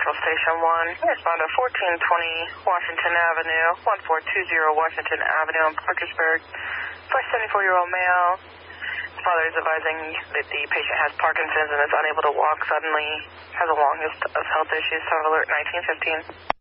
Central Station 1. Respond to 1420 Washington Avenue, 1420 Washington Avenue in Parkersburg. For a 74-year-old male. His father is advising that the patient has Parkinson's and is unable to walk suddenly, has a long list of health issues. Alert 1915.